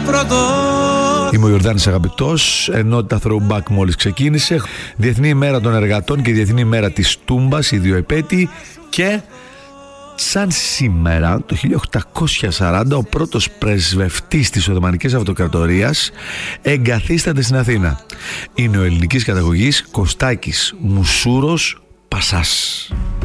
Είμαι ο Ιορδάνης Αγαπητός, ενότητα Throwback μόλις ξεκίνησε. Διεθνή ημέρα των εργατών και Διεθνή ημέρα της Τούμπας, οι δύο επέτειοι. Και σαν σήμερα, το 1840, ο πρώτος πρεσβευτής της Οθωμανικής Αυτοκρατορίας εγκαθίσταται στην Αθήνα. Είναι ο ελληνικής καταγωγής Κωστάκης Μουσούρος Πασάς.